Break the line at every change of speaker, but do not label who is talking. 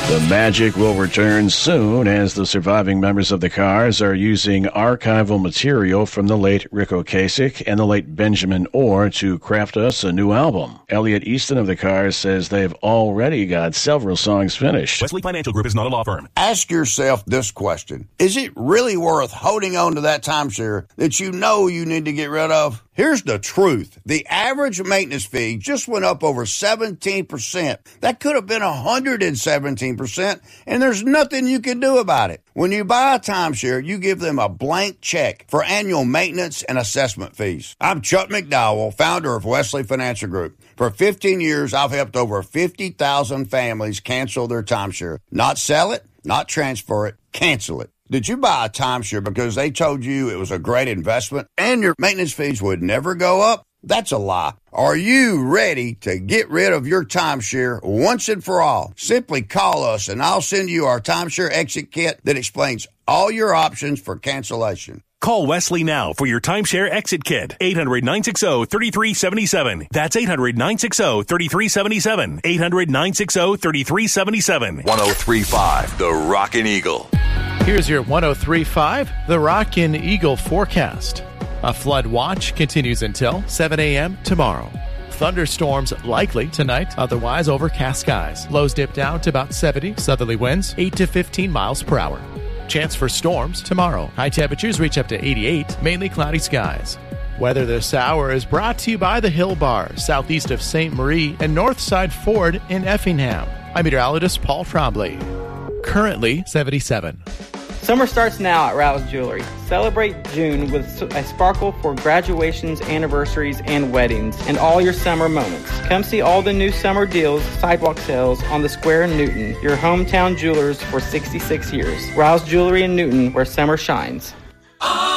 The magic will return soon as the surviving members of the Cars are using archival material from the late Ric Ocasek and the late Benjamin Orr to craft us a new album. Elliot Easton of the Cars says they've already got several songs finished.
Wesley Financial Group is not a law firm.
Ask yourself this question. Is it really worth holding on to that timeshare that you know you need to get rid of? Here's the truth. The average maintenance fee just went up over 17%. That could have been 117%, and there's nothing you can do about it. When you buy a timeshare, you give them a blank check for annual maintenance and assessment fees. I'm Chuck McDowell, founder of Wesley Financial Group. For 15 years, I've helped over 50,000 families cancel their timeshare. Not sell it, not transfer it, cancel it. Did you buy a timeshare because they told you it was a great investment and your maintenance fees would never go up? That's a lie. Are you ready to get rid of your timeshare once and for all? Simply call us and I'll send you our timeshare exit kit that explains all your options for cancellation.
Call Wesley now for your timeshare exit kit. 800-960-3377. That's 800-960-3377. 800-960-3377.
103.5 The Rockin' Eagle.
Here's your 103.5 The Rockin' Eagle forecast. A flood watch continues until 7 a.m. tomorrow. Thunderstorms likely tonight, otherwise overcast skies. Lows dip down to about 70, southerly winds 8 to 15 miles per hour. Chance for storms tomorrow. High temperatures reach up to 88, mainly cloudy skies. Weather this hour is brought to you by the Hill Bar, southeast of St. Marie and Northside Ford in Effingham. I'm meteorologist Paul Trombley. Currently 77.
Summer starts now at Rouse Jewelry. Celebrate June with a sparkle for graduations, anniversaries, and weddings, and all your summer moments. Come see all the new summer deals, sidewalk sales on the Square in Newton, your hometown jewelers for 66 years. Rouse Jewelry in Newton, where summer shines.